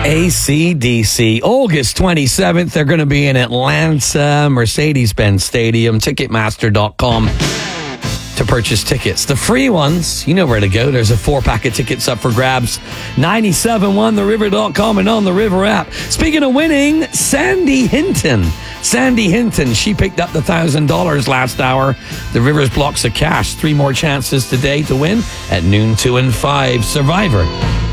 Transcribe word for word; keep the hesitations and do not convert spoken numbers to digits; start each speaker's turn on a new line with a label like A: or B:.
A: A C D C, August twenty-seventh. They're going to be in Atlanta, Mercedes-Benz Stadium, Ticketmaster dot com to purchase tickets. The free ones, you know where to go. There's a four-pack of tickets up for grabs. ninety-seven one the river dot com and on the River app. Speaking of winning, Sandy Hinton. Sandy Hinton, she picked up the one thousand dollars last hour. The River's blocks of cash. Three more chances today to win at noon, two, and five. Survivor.